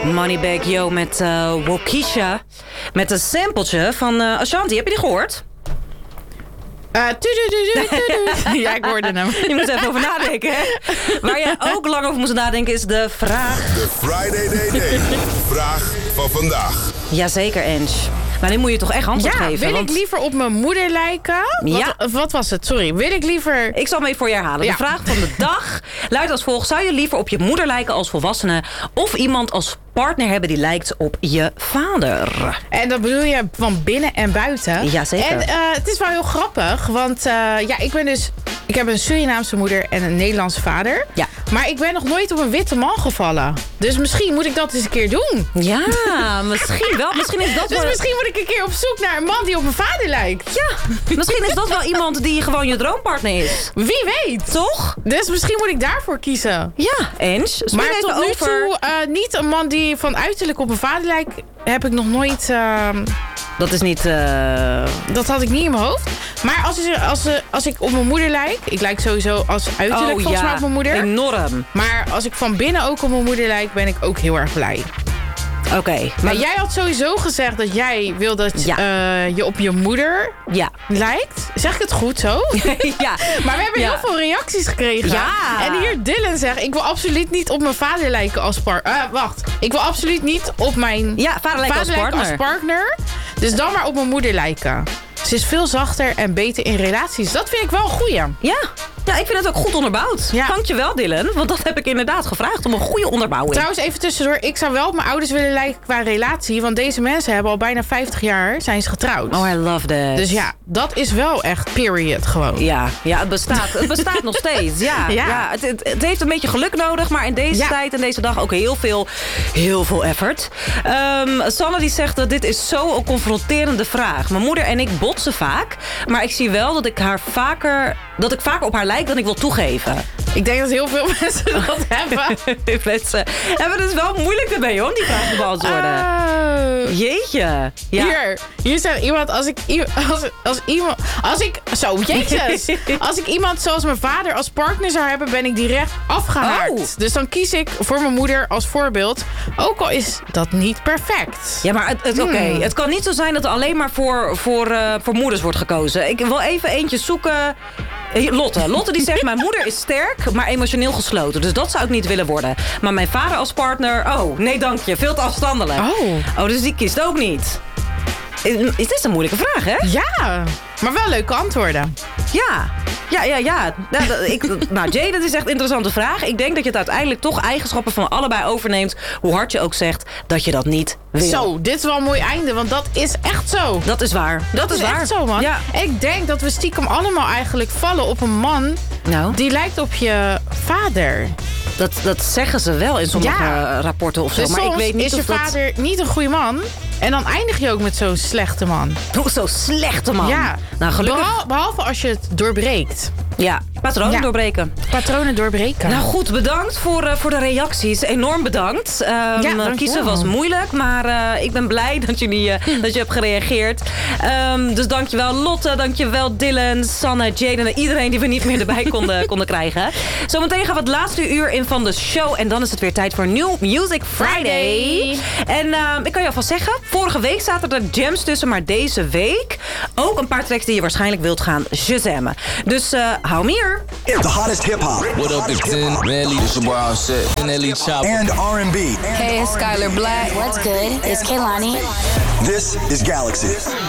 Moneybag Yo met Wokisha. Met een sampletje van Ashanti. Heb je die gehoord? Ja, ik hoorde hem. Je moet even over nadenken, hè? Waar je ook lang over moest nadenken is de vraag... De Friday Day. Vraag van vandaag. Jazeker, Ange. Maar nu moet je toch echt antwoord geven. Wil ik liever op mijn moeder lijken? Wat was het? Sorry. Wil ik liever... Ik zal hem even voor je herhalen. Ja. De vraag van de dag luidt als volgt. Zou je liever op je moeder lijken als volwassene... of iemand als partner hebben die lijkt op je vader? En dat bedoel je van binnen en buiten? Jazeker. En het is wel heel grappig. Want ik heb een Surinaamse moeder en een Nederlandse vader. Ja. Maar ik ben nog nooit op een witte man gevallen. Dus misschien moet ik dat eens een keer doen. Ja, misschien wel. Misschien is dat Dus wel... misschien moet ik een keer op zoek naar een man die op mijn vader lijkt. Ja, misschien is dat wel iemand die gewoon je droompartner is. Wie weet. Toch? Dus misschien moet ik daarvoor kiezen. Ja, Ens. Maar tot nu toe niet een man die van uiterlijk op mijn vader lijkt... heb ik nog nooit... Dat is niet... Dat had ik niet in mijn hoofd. Maar als ik op mijn moeder lijk... Ik lijk sowieso als uiterlijk volgens mij op mijn moeder. Enorm. Maar als ik van binnen ook op mijn moeder lijk... ben ik ook heel erg blij. Oké. Maar jij had sowieso gezegd dat jij wil dat je op je moeder lijkt. Zeg ik het goed zo? Ja. Maar we hebben heel veel reacties gekregen. Ja. En hier Dylan zegt... Ik wil absoluut niet op mijn vader lijken als partner. Wacht. Ik wil absoluut niet op mijn vader lijken als partner. Dus dan maar op mijn moeder lijken. Ze is veel zachter en beter in relaties. Dat vind ik wel een goeie. Ja, ik vind het ook goed onderbouwd. Ja. Dankjewel, Dylan. Want dat heb ik inderdaad gevraagd om een goede onderbouwing. Trouwens, even tussendoor. Ik zou wel op mijn ouders willen lijken qua relatie. Want deze mensen hebben al bijna 50 jaar zijn ze getrouwd. Oh, I love that. Dus ja, dat is wel echt period gewoon. Ja, het bestaat. Het bestaat nog steeds. Ja. Het heeft een beetje geluk nodig. Maar in deze tijd en deze dag ook heel veel effort. Sanne die zegt dat dit is zo een confronterende vraag. Mijn moeder en ik botsen vaak. Maar ik zie wel dat ik vaker op haar lijk dan ik wil toegeven. Ik denk dat heel veel mensen dat hebben. Mensen hebben het wel moeilijk ermee hoor, om die vraag te beantwoorden. Jeetje. Ja. Hier zegt iemand, als ik iemand zoals mijn vader als partner zou hebben, ben ik direct afgehaakt. Oh. Dus dan kies ik voor mijn moeder als voorbeeld. Ook al is dat niet perfect. Ja, maar het kan niet zo zijn dat er alleen maar voor moeders wordt gekozen. Ik wil even eentje zoeken. Lotte die zegt, mijn moeder is sterk, maar emotioneel gesloten. Dus dat zou ik niet willen worden. Maar mijn vader als partner, oh, nee dank je, veel te afstandelijk. Oh, dus die kiest ook niet. Is dit een moeilijke vraag, hè? Ja, maar wel leuke antwoorden. Ja. Jay, dat is echt een interessante vraag. Ik denk dat je het uiteindelijk toch eigenschappen van allebei overneemt. Hoe hard je ook zegt dat je dat niet wil. Zo, dit is wel een mooi einde, want dat is echt zo. Dat is waar. Dat is echt zo, man. Ja. Ik denk dat we stiekem allemaal eigenlijk vallen op een man... die lijkt op je vader. Dat zeggen ze wel in sommige rapporten of zo. Dus maar ik weet niet is je vader niet een goede man... En dan eindig je ook met zo'n slechte man. Zo'n slechte man? Ja. Nou, gelukkig... Behalve als je het doorbreekt. Ja, patronen doorbreken. Patronen doorbreken. Nou goed, bedankt voor de reacties. Enorm bedankt. Kiezen was moeilijk, maar ik ben blij dat je hebt gereageerd. Dus dankjewel Lotte, dankjewel Dylan, Sanne, Jaden en iedereen die we niet meer erbij konden krijgen. Zometeen gaan we het laatste uur in van de show. En dan is het weer tijd voor New Music Friday. En ik kan je alvast zeggen, vorige week zaten er jams tussen, maar deze week ook een paar tracks die je waarschijnlijk wilt gaan shazammen. Dus hou me hier. The hottest hip-hop. What up, it's Zen Rally, this your boy Offset, and Ellie Chopper. And R&B. Hey, it's Skylar Black. What's good? It's Kehlani. This is Galaxy.